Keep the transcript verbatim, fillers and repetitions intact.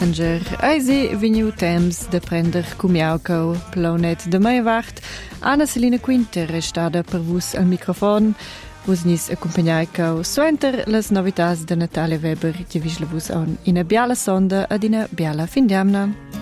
Anger eisi vegniu temps de prender cumiauco plaunet de meiavart. Anna Selina Quinter è stada per vus al microfon. Vus nis accompagnai co suenter las novitas de Natalia Weber che visla vus on ina biala sonda ad ina biala fin d'amna.